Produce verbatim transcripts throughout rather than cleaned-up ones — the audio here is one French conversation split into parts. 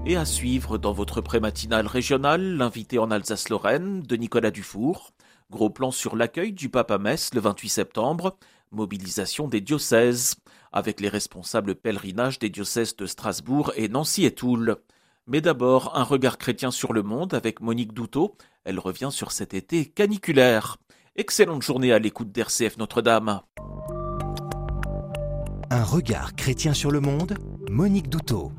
Et à suivre dans votre pré-matinale régionale, l'invité en Alsace-Lorraine de Nicolas Dufour. Gros plan sur l'accueil du pape à Metz le vingt-huit septembre. Mobilisation des diocèses, avec les responsables pèlerinage des diocèses de Strasbourg et Nancy et Toul. Mais d'abord, un regard chrétien sur le monde avec Monique Douteau. Elle revient sur cet été caniculaire. Excellente journée à l'écoute d'R C F Notre-Dame. Un regard chrétien sur le monde, Monique Douteau.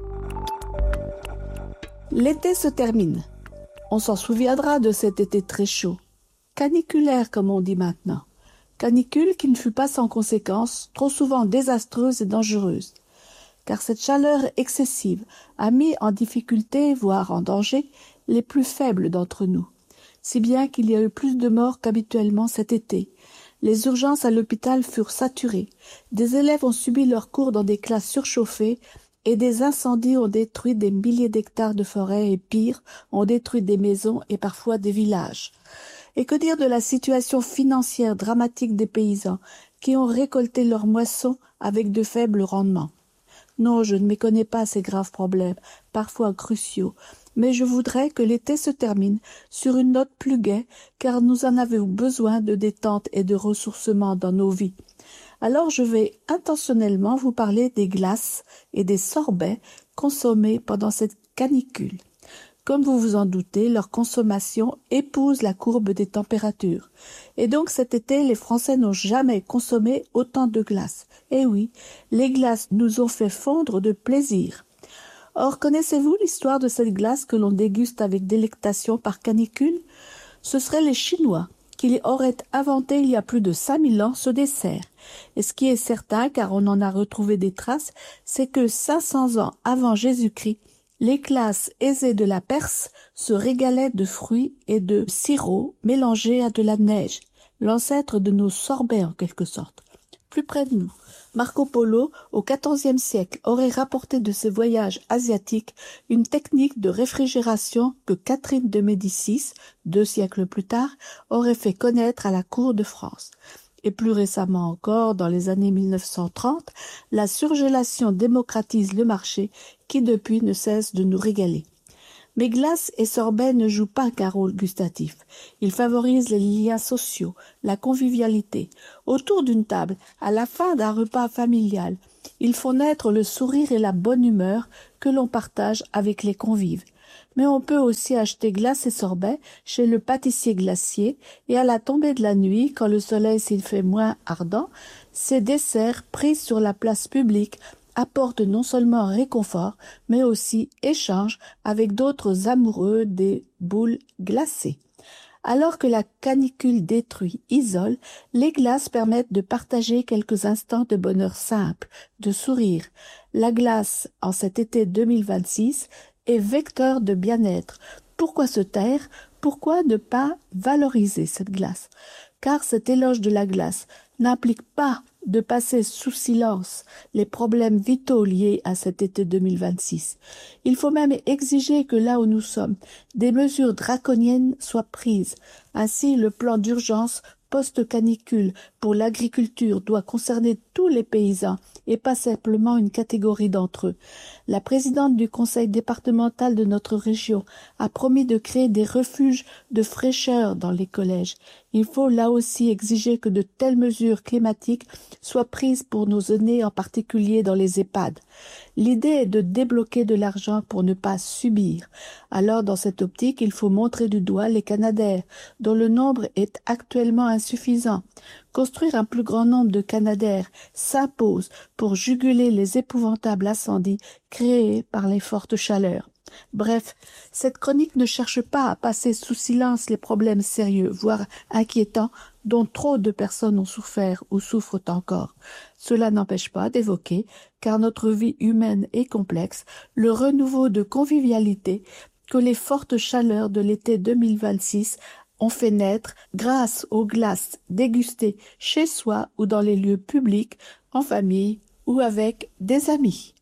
L'été se termine. On s'en souviendra de cet été très chaud. Caniculaire, comme on dit maintenant. Canicule qui ne fut pas sans conséquences, trop souvent désastreuses et dangereuses. Car cette chaleur excessive a mis en difficulté, voire en danger, les plus faibles d'entre nous. Si bien qu'il y a eu plus de morts qu'habituellement cet été. Les urgences à l'hôpital furent saturées. Des élèves ont subi leurs cours dans des classes surchauffées et des incendies ont détruit des milliers d'hectares de forêts et pire, ont détruit des maisons et parfois des villages. Et que dire de la situation financière dramatique des paysans qui ont récolté leurs moissons avec de faibles rendements? Non, je ne méconnais pas ces graves problèmes, parfois cruciaux, mais je voudrais que l'été se termine sur une note plus gaie, car nous en avons besoin de détente et de ressourcement dans nos vies. Alors je vais intentionnellement vous parler des glaces et des sorbets consommés pendant cette canicule. Comme vous vous en doutez, leur consommation épouse la courbe des températures. Et donc cet été, les Français n'ont jamais consommé autant de glace. Eh oui, les glaces nous ont fait fondre de plaisir. Or, connaissez-vous l'histoire de cette glace que l'on déguste avec délectation par canicule? Ce seraient les Chinois qui auraient inventé il y a plus de cinq mille ans ce dessert. Et ce qui est certain, car on en a retrouvé des traces, c'est que cinq cents ans avant Jésus-Christ, les classes aisées de la Perse se régalaient de fruits et de sirop mélangés à de la neige, l'ancêtre de nos sorbets en quelque sorte. Plus près de nous, Marco Polo, au quatorzième siècle, aurait rapporté de ses voyages asiatiques une technique de réfrigération que Catherine de Médicis, deux siècles plus tard, aurait fait connaître à la cour de France. Et plus récemment encore, dans les années mille neuf cent trente, la surgélation démocratise le marché qui depuis ne cesse de nous régaler. Mais glace et sorbet ne jouent pas qu'un rôle gustatif. Ils favorisent les liens sociaux, la convivialité. Autour d'une table, à la fin d'un repas familial, ils font naître le sourire et la bonne humeur que l'on partage avec les convives. Mais on peut aussi acheter glace et sorbet chez le pâtissier glacier et à la tombée de la nuit, quand le soleil s'y fait moins ardent, ces desserts pris sur la place publique apportent non seulement réconfort, mais aussi échange avec d'autres amoureux des boules glacées. Alors que la canicule détruit, isole, les glaces permettent de partager quelques instants de bonheur simple, de sourire. La glace, en cet été deux mille vingt-six, est vecteur de bien-être. Pourquoi se taire? Pourquoi ne pas valoriser cette glace? Car cet éloge de la glace n'implique pas de passer sous silence les problèmes vitaux liés à cet été deux mille vingt-six. Il faut même exiger que là où nous sommes, des mesures draconiennes soient prises. Ainsi, le plan d'urgence post-canicule pour l'agriculture doit concerner tous les paysans et pas simplement une catégorie d'entre eux. La présidente du conseil départemental de notre région a promis de créer des refuges de fraîcheur dans les collèges. Il faut là aussi exiger que de telles mesures climatiques soient prises pour nos aînés, en particulier dans les EHPAD. L'idée est de débloquer de l'argent pour ne pas subir. Alors, dans cette optique, il faut montrer du doigt les Canadaires, dont le nombre est actuellement insuffisant. Construire un plus grand nombre de Canadaires s'impose pour juguler les épouvantables incendies créés par les fortes chaleurs. Bref, cette chronique ne cherche pas à passer sous silence les problèmes sérieux, voire inquiétants, dont trop de personnes ont souffert ou souffrent encore. Cela n'empêche pas d'évoquer, car notre vie humaine est complexe, le renouveau de convivialité que les fortes chaleurs de l'été deux mille vingt-six ont fait naître grâce aux glaces dégustées chez soi ou dans les lieux publics, en famille ou avec des amis.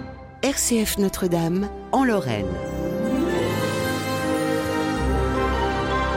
R C F Notre-Dame, en Lorraine.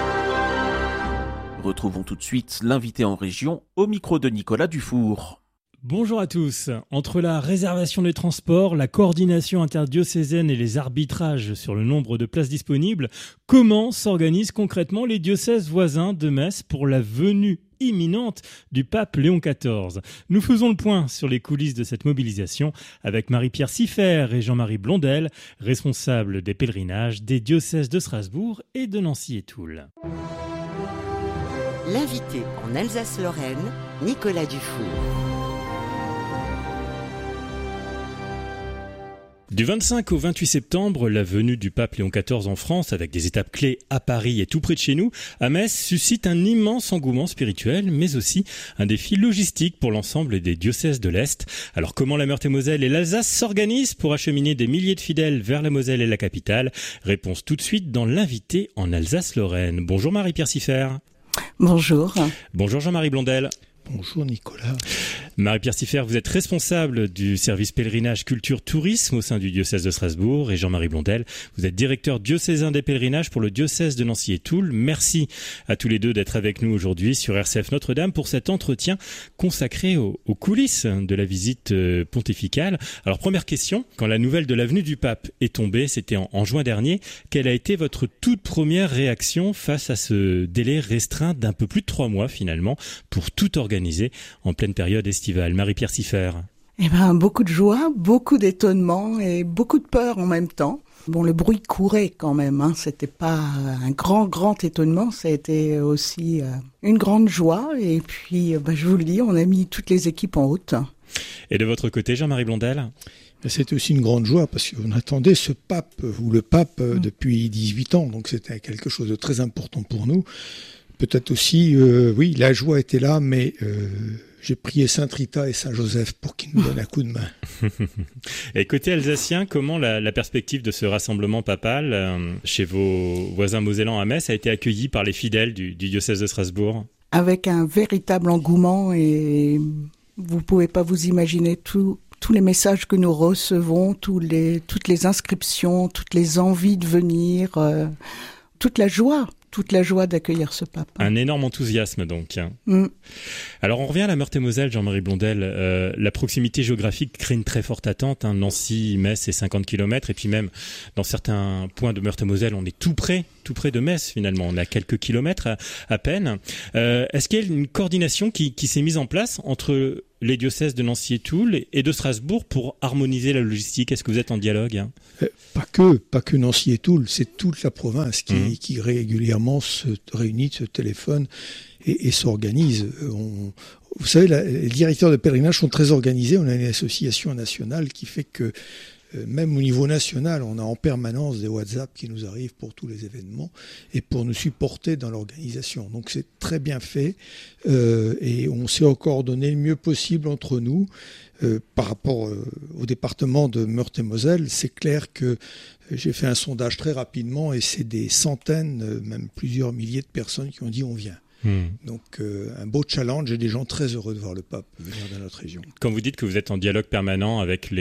Retrouvons tout de suite l'invité en région au micro de Nicolas Dufour. Bonjour à tous. Entre la réservation des transports, la coordination interdiocésaine et les arbitrages sur le nombre de places disponibles, comment s'organisent concrètement les diocèses voisins de Metz pour la venue imminente du pape Léon quatorze? Nous faisons le point sur les coulisses de cette mobilisation avec Marie-Pierre Siffer et Jean-Marie Blondel, responsables des pèlerinages des diocèses de Strasbourg et de Nancy et Toul. L'invité en Alsace-Lorraine, Nicolas Dufour. Du vingt-cinq au vingt-huit septembre, la venue du pape Léon quatorze en France, avec des étapes clés à Paris et tout près de chez nous, à Metz, suscite un immense engouement spirituel, mais aussi un défi logistique pour l'ensemble des diocèses de l'Est. Alors comment la Meurthe-et-Moselle et l'Alsace s'organisent pour acheminer des milliers de fidèles vers la Moselle et la capitale? Réponse tout de suite dans l'invité en Alsace-Lorraine. Bonjour Marie-Pierre Siffer. Bonjour. Bonjour Jean-Marie Blondel. Bonjour Nicolas. Marie-Pierre Siffer, vous êtes responsable du service pèlerinage culture tourisme au sein du diocèse de Strasbourg, et Jean-Marie Blondel, vous êtes directeur diocésain des pèlerinages pour le diocèse de Nancy et Toul. Merci à tous les deux d'être avec nous aujourd'hui sur R C F Notre-Dame pour cet entretien consacré aux, aux coulisses de la visite pontificale. Alors première question, quand la nouvelle de la venue du pape est tombée, c'était en, en juin dernier, quelle a été votre toute première réaction face à ce délai restreint d'un peu plus de trois mois finalement pour tout organiser en pleine période estivale? Marie-Pierre Siffer. Eh ben, beaucoup de joie, beaucoup d'étonnement et beaucoup de peur en même temps. Bon, le bruit courait quand même, hein. C'était pas un grand, grand étonnement, ça a été aussi euh, une grande joie. Et puis, ben, je vous le dis, on a mis toutes les équipes en route. Et de votre côté, Jean-Marie Blondel? C'était aussi une grande joie parce qu'on attendait ce pape, ou le pape, mmh. depuis dix-huit ans, donc c'était quelque chose de très important pour nous. Peut-être aussi, euh, oui, la joie était là, mais... Euh, j'ai prié Sainte Rita et Saint Joseph pour qu'ils nous donnent un coup de main. Et côté alsacien, comment la, la perspective de ce rassemblement papal euh, chez vos voisins mosellans à Metz a été accueillie par les fidèles du, du diocèse de Strasbourg? Avec un véritable engouement, et vous pouvez pas vous imaginer tout, tous les messages que nous recevons, tous les, toutes les inscriptions, toutes les envies de venir, euh, toute la joie. Toute la joie d'accueillir ce pape. Un énorme enthousiasme donc. Mm. Alors on revient à la Meurthe-et-Moselle, Jean-Marie Blondel. Euh, la proximité géographique crée une très forte attente. Hein. Nancy, Metz, c'est cinquante kilomètres. Et puis même dans certains points de Meurthe-et-Moselle, on est tout près, tout près de Metz finalement. On a quelques kilomètres à, à peine. Euh, est-ce qu'il y a une coordination qui, qui s'est mise en place entre les diocèses de Nancy et Toul et de Strasbourg pour harmoniser la logistique? Est-ce que vous êtes en dialogue? hein euh, Pas que, pas que Nancy et Toul, c'est toute la province qui, mmh. qui régulièrement se réunit, se téléphone et, et s'organise. On, vous savez, la, les directeurs de pèlerinage sont très organisés. On a une association nationale qui fait que Euh, même au niveau national, on a en permanence des WhatsApp qui nous arrivent pour tous les événements et pour nous supporter dans l'organisation. Donc c'est très bien fait euh, et on s'est coordonné le mieux possible entre nous. Euh, par rapport euh, au département de Meurthe-et-Moselle, c'est clair que j'ai fait un sondage très rapidement et c'est des centaines, euh, même plusieurs milliers de personnes qui ont dit on vient. Mmh. Donc euh, un beau challenge et des gens très heureux de voir le pape venir dans notre région. Quand vous dites que vous êtes en dialogue permanent avec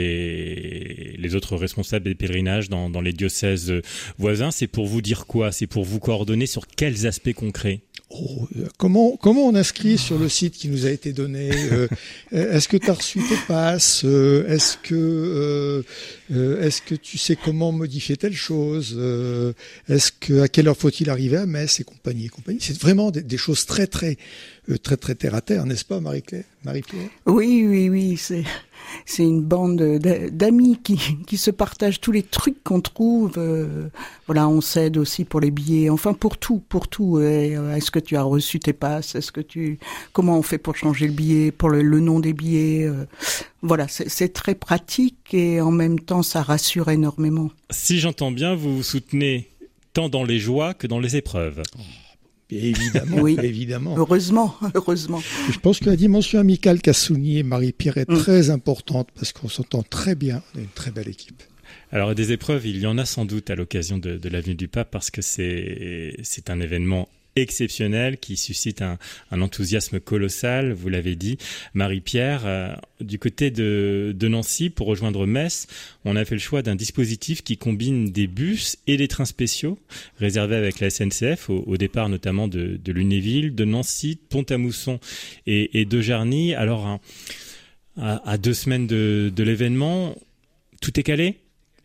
les, les autres responsables des pèlerinages dans, dans les diocèses voisins, c'est pour vous dire quoi? C'est pour vous coordonner sur quels aspects concrets? Oh, comment, comment on inscrit sur le site qui nous a été donné euh, Est-ce que tu as reçu tes passes euh, Est-ce que, euh, euh, est-ce que tu sais comment modifier telle chose euh, Est-ce que, à quelle heure faut-il arriver à Metz et compagnie et compagnie? C'est vraiment des, des choses très très euh, très très terre à terre, n'est-ce pas, Marie-Claire, Marie-Pierre? Oui, oui, oui, c'est c'est une bande d'amis qui qui se partagent tous les trucs qu'on trouve. Euh, voilà, on s'aide aussi pour les billets, enfin pour tout, pour tout. Et, euh, est-ce que tu as reçu tes passes? Est-ce que tu comment on fait pour changer le billet, pour le, le nom des billets? euh, Voilà, c'est, c'est très pratique et en même temps ça rassure énormément. Si j'entends bien, vous vous soutenez tant dans les joies que dans les épreuves. Oh. Bien évidemment, oui. évidemment. Heureusement, heureusement. Je pense que la dimension amicale qu'a soulignée Marie-Pierre est mmh. très importante parce qu'on s'entend très bien. On a une très belle équipe. Alors des épreuves, il y en a sans doute à l'occasion de, de la venue du pape parce que c'est, c'est un événement exceptionnel qui suscite un, un enthousiasme colossal, vous l'avez dit. Marie-Pierre, euh, du côté de, de Nancy, pour rejoindre Metz, on a fait le choix d'un dispositif qui combine des bus et des trains spéciaux réservés avec la S N C F, au, au départ notamment de, de Lunéville, de Nancy, de Pont-à-Mousson et, et de Jarny. Alors, un, à, à deux semaines de, de l'événement. Tout est calé ?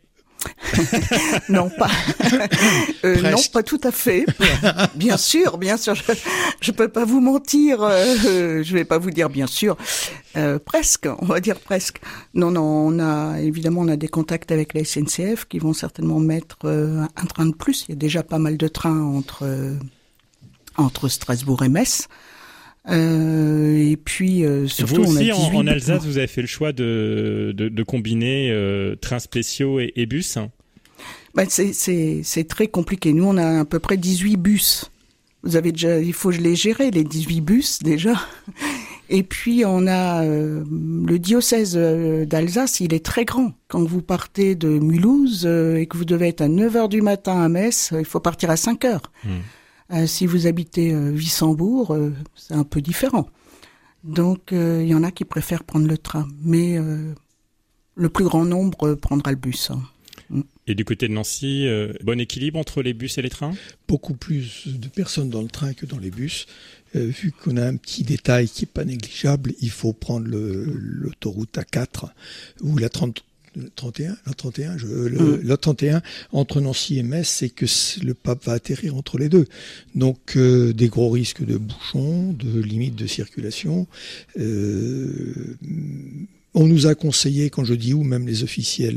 Non, pas. euh, non, pas tout à fait. Bien sûr, bien sûr. Je, je peux pas vous mentir. Euh, je vais pas vous dire bien sûr. Euh, presque, on va dire presque. Non, non, on a évidemment on a des contacts avec la S N C F qui vont certainement mettre euh, un train de plus. Il y a déjà pas mal de trains entre euh, entre Strasbourg et Metz. Euh, et puis euh, surtout, vous aussi, on a dix-huit... en, en Alsace, vous avez fait le choix de de, de combiner euh, trains spéciaux et, et bus. Ben, c'est c'est c'est très compliqué. Nous, on a à peu près dix-huit bus. Vous avez déjà, il faut les gérer les dix-huit bus déjà. Et puis on a euh, le diocèse d'Alsace, il est très grand. Quand vous partez de Mulhouse euh, et que vous devez être à neuf heures du matin à Metz, il faut partir à cinq heures. Mmh. Euh, si vous habitez euh, Wissembourg, euh, c'est un peu différent. Donc, il euh, y en a qui préfèrent prendre le train. Mais euh, le plus grand nombre euh, prendra le bus. Hein. Mm. Et du côté de Nancy, euh, bon équilibre entre les bus et les trains ? Beaucoup plus de personnes dans le train que dans les bus. Euh, vu qu'on a un petit détail qui n'est pas négligeable, il faut prendre le, l'autoroute A quatre ou la trente. trente et un, la trente et un, je, le, mmh. la trente et un entre Nancy et Metz, c'est que le pape va atterrir entre les deux. Donc euh, des gros risques de bouchons, de limites de circulation. Euh, on nous a conseillé, quand je dis où, même les officiels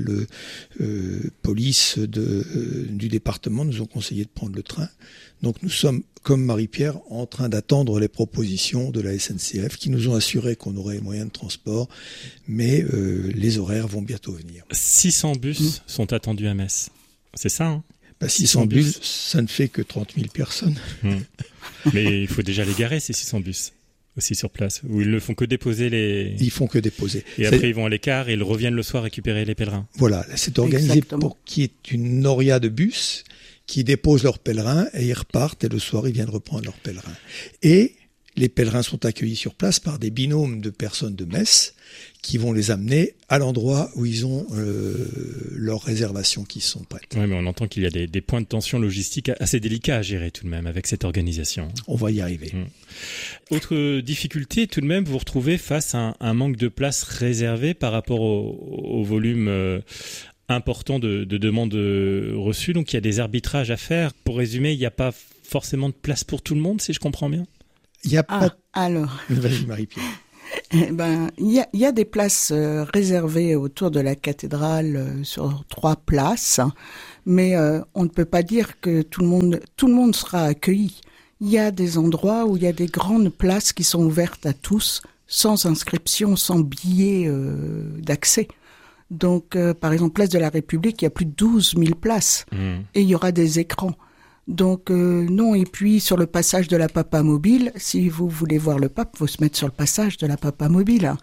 euh, police de, euh, du département nous ont conseillé de prendre le train. Donc nous sommes, comme Marie-Pierre, en train d'attendre les propositions de la S N C F qui nous ont assuré qu'on aurait les moyens de transport, mais euh, les horaires vont bientôt venir. six cents bus mmh. sont attendus à Metz. C'est ça, hein ? Bah, six cents bus, ça ne fait que trente mille personnes. Mmh. Mais il faut déjà les garer, ces six cents bus, aussi sur place, où ils ne font que déposer les... Ils font que déposer. Et c'est... après, ils vont à l'écart et ils reviennent le soir récupérer les pèlerins. Voilà, c'est organisé Exactement. Pour qu'il y ait une noria de bus qui déposent leurs pèlerins et ils repartent et le soir ils viennent reprendre leurs pèlerins. Et les pèlerins sont accueillis sur place par des binômes de personnes de Metz qui vont les amener à l'endroit où ils ont euh, leurs réservations qui sont prêtes. Oui, mais on entend qu'il y a des, des points de tension logistique assez délicats à gérer tout de même avec cette organisation. On va y arriver. Mmh. Autre difficulté, tout de même, vous vous retrouvez face à un, un manque de places réservées par rapport au, au volume euh, important de, de demandes reçues. Donc, il y a des arbitrages à faire. Pour résumer, il n'y a pas forcément de place pour tout le monde, si je comprends bien. Il n'y a ah, pas... alors... Vas-y, Marie-Pierre. Eh ben, il y a, y a des places euh, réservées autour de la cathédrale euh, sur trois places, hein, mais euh, on ne peut pas dire que tout le monde, tout le monde sera accueilli. Il y a des endroits où il y a des grandes places qui sont ouvertes à tous, sans inscription, sans billet euh, d'accès. Donc, euh, par exemple, place de la République, il y a plus de douze mille places, mmh. et il y aura des écrans. Donc euh, non, et puis sur le passage de la Papa Mobile, si vous voulez voir le pape, il faut se mettre sur le passage de la Papa Mobile. Hein.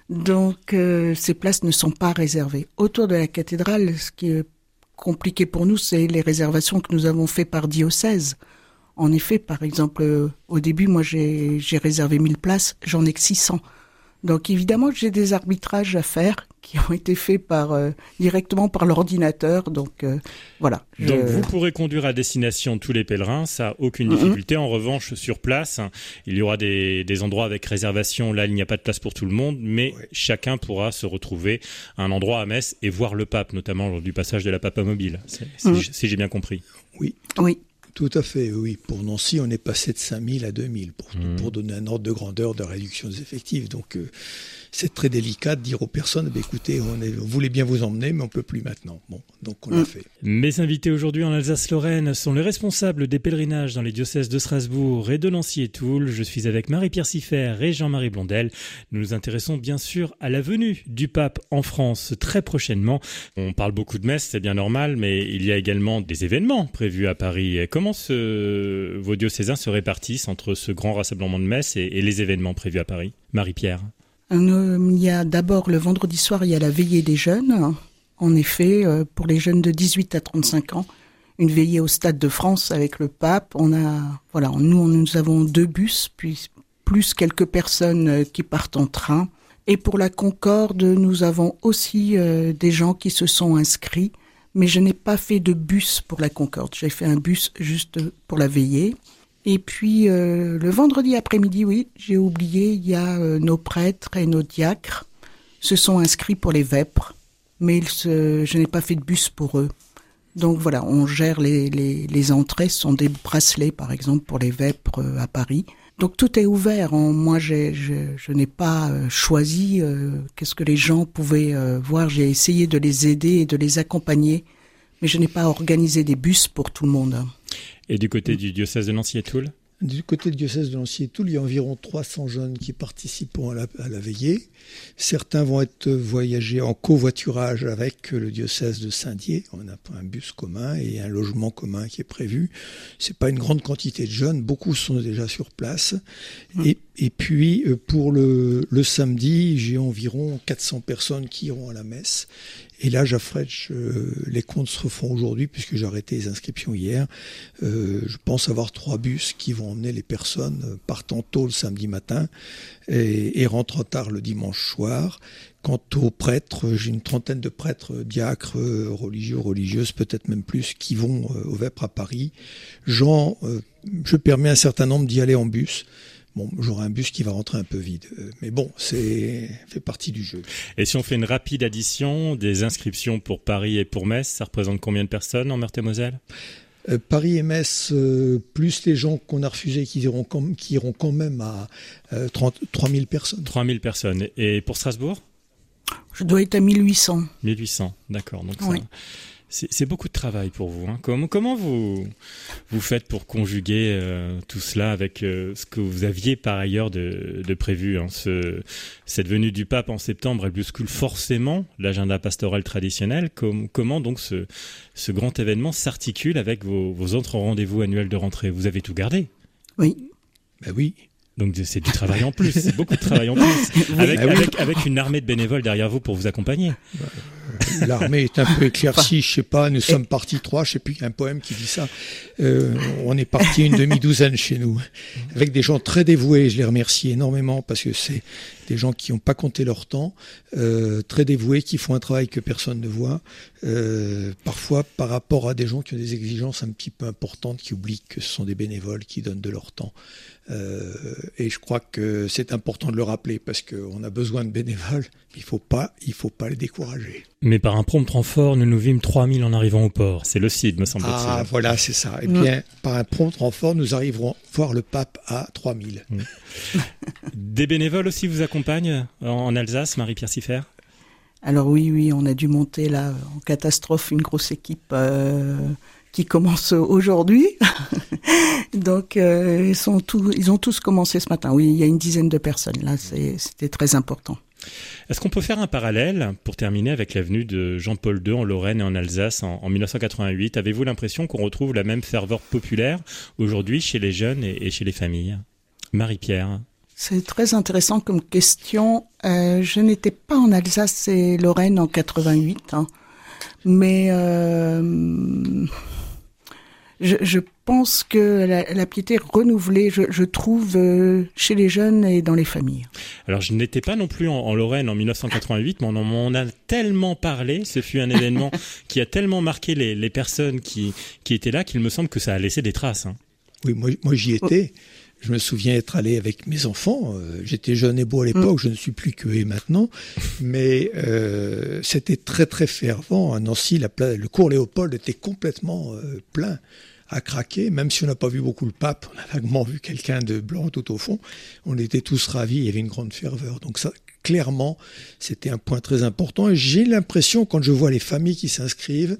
Donc euh, ces places ne sont pas réservées. Autour de la cathédrale, ce qui est compliqué pour nous, c'est les réservations que nous avons faites par diocèse. En effet, par exemple, euh, au début, moi j'ai, j'ai réservé mille places, j'en ai que six cents. Donc évidemment, j'ai des arbitrages à faire qui ont été faits par euh, directement par l'ordinateur. Donc euh, voilà. Je... Donc vous pourrez conduire à destination tous les pèlerins, ça n'a aucune difficulté. Mm-hmm. En revanche, sur place, il y aura des, des endroits avec réservation. Là, il n'y a pas de place pour tout le monde, mais ouais. chacun pourra se retrouver à un endroit à Metz et voir le pape, notamment lors du passage de la Papa Mobile, si, mm. si j'ai bien compris. Oui. Oui. Tout à fait, oui. Pour Nancy, on est passé de cinq mille à deux mille pour, mmh. pour donner un ordre de grandeur de réduction des effectifs. Donc, euh, c'est très délicat de dire aux personnes, eh bien, écoutez, on, est, on voulait bien vous emmener, mais on ne peut plus maintenant. Bon, donc on mmh. l'a fait. Mes invités aujourd'hui en Alsace-Lorraine sont les responsables des pèlerinages dans les diocèses de Strasbourg et de Nancy et Toul. Je suis avec Marie-Pierre Siffert et Jean-Marie Blondel. Nous nous intéressons bien sûr à la venue du pape en France très prochainement. On parle beaucoup de messes, c'est bien normal, mais il y a également des événements prévus à Paris. Comment ce, vos diocésains se répartissent entre ce grand rassemblement de messes et, et les événements prévus à Paris ? Marie-Pierre. Il y a d'abord le vendredi soir, il y a la veillée des jeunes. En effet, pour les jeunes de dix-huit à trente-cinq ans, une veillée au Stade de France avec le pape. On a, voilà, nous, nous avons deux bus, puis plus quelques personnes qui partent en train. Et pour la Concorde, nous avons aussi euh, des gens qui se sont inscrits. Mais je n'ai pas fait de bus pour la Concorde. J'ai fait un bus juste pour la veillée. Et puis, euh, le vendredi après-midi, oui, j'ai oublié, il y a euh, nos prêtres et nos diacres se sont inscrits pour les vêpres, mais ils se, je n'ai pas fait de bus pour eux. Donc voilà, on gère les, les, les entrées, ce sont des bracelets par exemple pour les vêpres euh, à Paris. Donc tout est ouvert. On, moi, j'ai, je, je n'ai pas euh, choisi euh, qu'est-ce que les gens pouvaient euh, voir. J'ai essayé de les aider et de les accompagner, mais je n'ai pas organisé des bus pour tout le monde. Et du côté du diocèse de Nancy et Toul ? Du côté du diocèse de Nancy et Toul, il y a environ trois cents jeunes qui participeront à la, à la veillée. Certains vont être voyagés en covoiturage avec le diocèse de Saint-Dié. On a un bus commun et un logement commun qui est prévu. C'est pas une grande quantité de jeunes, beaucoup sont déjà sur place. Mmh. Et, et puis pour le, le samedi, j'ai environ quatre cents personnes qui iront à la messe. Et là, j'affrèche, euh, les comptes se refont aujourd'hui puisque j'ai arrêté les inscriptions hier. Euh, je pense avoir trois bus qui vont emmener les personnes partant tôt le samedi matin et, et rentrant tard le dimanche soir. Quant aux prêtres, j'ai une trentaine de prêtres, diacres, religieux, religieuses, peut-être même plus, qui vont euh, aux vêpres à Paris. Jean, euh, je permets à un certain nombre d'y aller en bus. Bon, j'aurai un bus qui va rentrer un peu vide. Mais bon, c'est fait partie du jeu. Et si on fait une rapide addition des inscriptions pour Paris et pour Metz, ça représente combien de personnes en Meurthe-et-Moselle ? euh, Paris et Metz, euh, plus les gens qu'on a refusés qui iront, com- qui iront quand même à euh, trente, trois mille personnes. trois mille personnes. Et pour Strasbourg ? Je dois être à mille huit cents. mille huit cents, d'accord. Donc oui. ça... C'est, c'est beaucoup de travail pour vous. Hein. Comment, comment vous, vous faites pour conjuguer euh, tout cela avec euh, ce que vous aviez par ailleurs de, de prévu hein. Ce, Cette venue du pape en septembre, elle bouscule forcément l'agenda pastoral traditionnel. Com, comment donc ce, ce grand événement s'articule avec vos, vos autres rendez-vous annuels de rentrée ? Vous avez tout gardé ? Oui. Ben oui. Donc c'est du travail en plus, c'est beaucoup de travail en plus, oui. avec, Ah oui. avec, avec une armée de bénévoles derrière vous pour vous accompagner. L'armée est un peu éclaircie, je sais pas, nous sommes partis trois, je sais plus, il y a un poème qui dit ça. Euh, on est parti une demi-douzaine chez nous, avec des gens très dévoués, je les remercie énormément parce que c'est des gens qui n'ont pas compté leur temps, euh, très dévoués, qui font un travail que personne ne voit, euh, parfois par rapport à des gens qui ont des exigences un petit peu importantes, qui oublient que ce sont des bénévoles qui donnent de leur temps. Euh, et je crois que c'est important de le rappeler parce qu'on a besoin de bénévoles, mais il faut pas, il faut pas les décourager. Mais par un prompt renfort, nous nous vîmes trois mille en arrivant au port. C'est le C I D, me semble-t-il. Ah, voilà, c'est ça. Eh bien, mmh. par un prompt renfort, nous arriverons voir le pape à trois mille. Mmh. Des bénévoles aussi vous accompagnent en Alsace, Marie-Pierre Siffert ? Alors oui, oui, on a dû monter là, en catastrophe, une grosse équipe euh, qui commence aujourd'hui. Donc, euh, ils, sont tous, ils ont tous commencé ce matin. Oui, il y a une dizaine de personnes. Là, c'est, c'était très important. Est-ce qu'on peut faire un parallèle, pour terminer, avec la venue de Jean-Paul deux en Lorraine et en Alsace en, en dix-neuf cent quatre-vingt-huit ? Avez-vous l'impression qu'on retrouve la même ferveur populaire aujourd'hui chez les jeunes et, et chez les familles ? Marie-Pierre ? C'est très intéressant comme question. Euh, je n'étais pas en Alsace et Lorraine en quatre-vingt-huit, hein, mais euh, je, je pense que la, la piété renouvelée, je, je trouve, euh, chez les jeunes et dans les familles. Alors, je n'étais pas non plus en, en Lorraine en dix-neuf cent quatre-vingt-huit, mais on en a tellement parlé. Ce fut un événement qui a tellement marqué les, les personnes qui, qui étaient là qu'il me semble que ça a laissé des traces. Hein. Oui, moi, moi j'y étais. Oh. Je me souviens être allé avec mes enfants. Euh, j'étais jeune et beau à l'époque, mmh. je ne suis plus que et maintenant. Mais euh, c'était très très fervent. À Nancy, la pla- le cours Léopold était complètement euh, plein, à craquer. Même si on n'a pas vu beaucoup le pape, on a vaguement vu quelqu'un de blanc tout au fond. On était tous ravis, il y avait une grande ferveur. Donc ça, clairement, c'était un point très important. Et j'ai l'impression, quand je vois les familles qui s'inscrivent,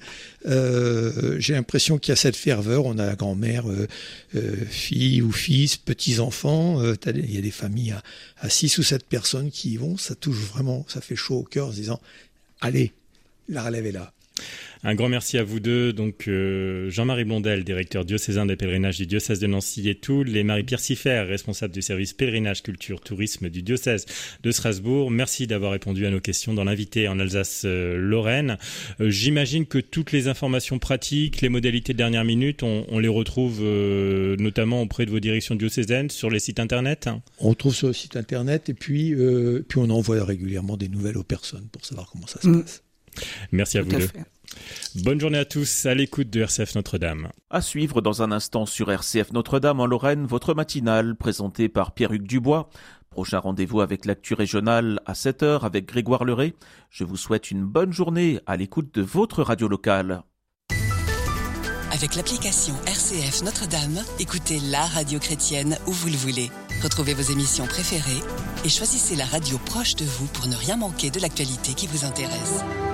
euh, j'ai l'impression qu'il y a cette ferveur. On a la grand-mère, euh, euh, fille ou fils, petits-enfants. Euh, il y a des familles à, à six ou sept personnes qui y vont. Ça touche vraiment, ça fait chaud au cœur en se disant « Allez, la relève est là ». Un grand merci à vous deux, donc euh, Jean-Marie Blondel, directeur diocésain des pèlerinages du diocèse de Nancy et Toul, et Marie-Pierre Siffert, responsable du service pèlerinage, culture, tourisme du diocèse de Strasbourg. Merci d'avoir répondu à nos questions dans l'invité en Alsace-Lorraine. Euh, j'imagine que toutes les informations pratiques, les modalités de dernière minute, on, on les retrouve euh, notamment auprès de vos directions diocésaines sur les sites internet. On retrouve sur le site internet et puis, euh, puis on envoie régulièrement des nouvelles aux personnes pour savoir comment ça se mmh. passe. Merci à Tout vous à deux. fait. Bonne journée à tous, à l'écoute de R C F Notre-Dame. À suivre dans un instant sur R C F Notre-Dame en Lorraine, votre matinale présentée par Pierre-Hugues Dubois. Prochain rendez-vous avec l'actu régionale à sept heures avec Grégoire Leray. Je vous souhaite une bonne journée à l'écoute de votre radio locale. Avec l'application R C F Notre-Dame, écoutez la radio chrétienne où vous le voulez. Retrouvez vos émissions préférées et choisissez la radio proche de vous pour ne rien manquer de l'actualité qui vous intéresse.